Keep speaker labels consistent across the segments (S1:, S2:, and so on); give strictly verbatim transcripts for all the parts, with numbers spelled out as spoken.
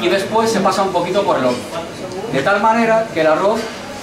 S1: y después se pasa un poquito por el horno, de tal manera que el arroz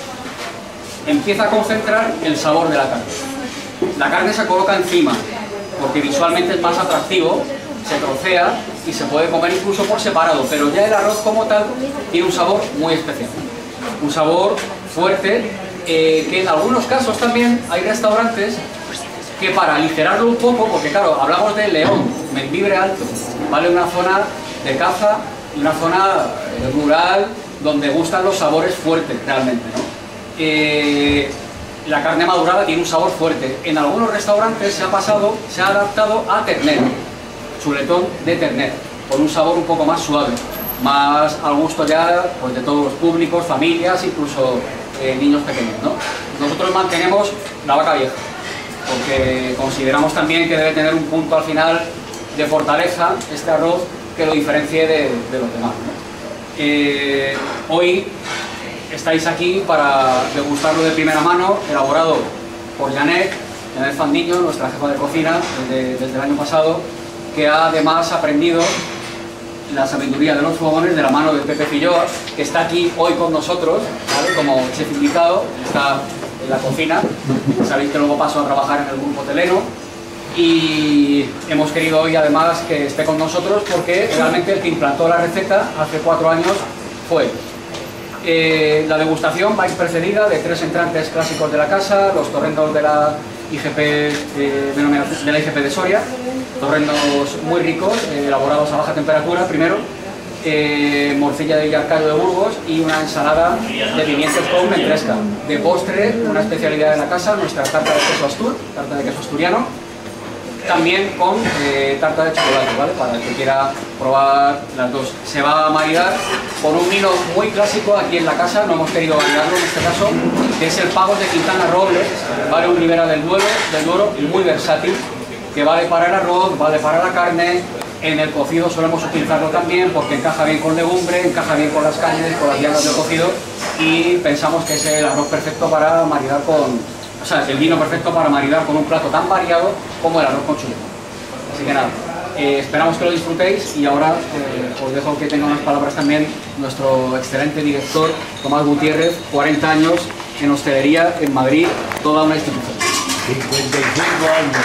S1: empieza a concentrar el sabor de la carne. La carne se coloca encima, porque visualmente es más atractivo, se trocea y se puede comer incluso por separado, pero ya el arroz como tal tiene un sabor muy especial, un sabor fuerte, eh, que en algunos casos también hay restaurantes que para aligerarlo un poco, porque claro, hablamos de León, Membrive Alto, ¿vale? Una zona de caza y una zona eh, rural donde gustan los sabores fuertes realmente, ¿no? Eh, la carne madurada tiene un sabor fuerte. En algunos restaurantes se ha pasado, se ha adaptado a ternera, chuletón de ternera, con un sabor un poco más suave, más al gusto ya pues, de todos los públicos, familias, incluso eh, niños pequeños, ¿no? Nosotros mantenemos la vaca vieja, porque consideramos también que debe tener un punto al final de fortaleza este arroz que lo diferencie de, de los demás, ¿no? Eh, hoy estáis aquí para degustarlo de primera mano, elaborado por Janet, Janet Fandiño, nuestra jefa de cocina desde, desde el año pasado, que ha además aprendido la sabiduría de los fogones de la mano de Pepe Filloa, que está aquí hoy con nosotros, ¿vale? Como chef invitado, está en la cocina. Sabéis que luego paso a trabajar en el grupo hotelero y hemos querido hoy además que esté con nosotros porque realmente el que implantó la receta hace cuatro años fue él. Eh, la degustación va a ir precedida de tres entrantes clásicos de la casa, los torrendos de la I G P, eh, de la I G P de Soria, torrendos muy ricos, eh, elaborados a baja temperatura primero, eh, morcilla de Villarcayo de Burgos y una ensalada de pimientos con mentresca. De postre, una especialidad de la casa, nuestra tarta de queso astur, tarta de queso asturiano, también con eh, tarta de chocolate, ¿vale? Para el que quiera probar las dos. Se va a maridar con un vino muy clásico aquí en la casa, no hemos querido variarlo en este caso, que es el Pagos de Quintana Robles, ¿vale? Un Ribera del Duero, del Duero muy versátil, que vale para el arroz, vale para la carne. En el cocido solemos utilizarlo también porque encaja bien con legumbre, encaja bien con las carnes, con las viandas del cocido, y pensamos que es el arroz perfecto para maridar con... O sea, el vino perfecto para maridar con un plato tan variado como el arroz con chuletón. Así que nada, eh, esperamos que lo disfrutéis y ahora eh, os dejo que tenga unas palabras también nuestro excelente director Tomás Gutiérrez, cuarenta años en hostelería en Madrid, toda una institución.
S2: cincuenta y cinco años.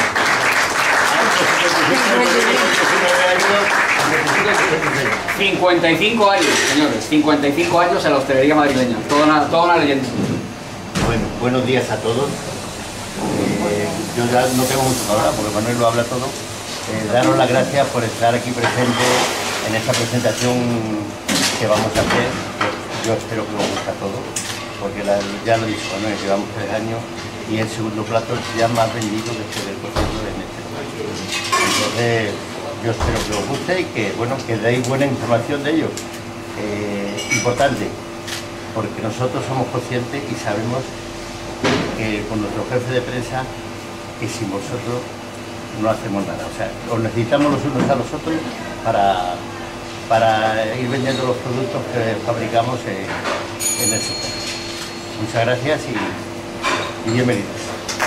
S1: cincuenta y cinco años, señores, cincuenta y cinco años en la hostelería madrileña, toda una, toda una leyenda.
S2: Bueno, buenos días a todos. Eh, yo ya no tengo mucho que hablar porque Manuel lo habla todo. Eh, daros las gracias por estar aquí presente en esta presentación que vamos a hacer. Yo espero que os guste a todos, porque la, ya lo he dicho Manuel, llevamos tres años y el segundo plato es ya más vendido después del cocido en este plato. Entonces, yo espero que os guste y que, bueno, que deis buena información de ello. Eh, importante, porque nosotros somos conscientes y sabemos que con nuestro jefe de prensa, que sin vosotros no hacemos nada. O sea, os necesitamos los unos a los otros para, para ir vendiendo los productos que fabricamos en, en el sector. Muchas gracias y, y bienvenidos.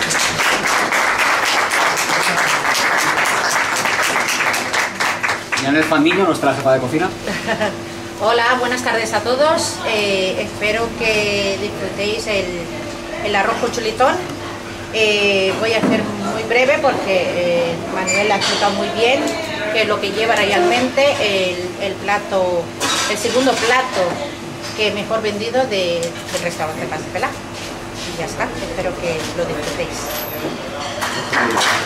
S1: Janet Fandiño, nuestra jefa de cocina.
S3: Hola, buenas tardes a todos. Eh, espero que disfrutéis el, el arroz con chuletón. Eh, voy a hacer muy breve porque eh, Manuel ha explicado muy bien qué es lo que lleva realmente el, el plato, el segundo plato que mejor vendido de, del restaurante Casa Pelá. Y ya está, espero que lo disfrutéis.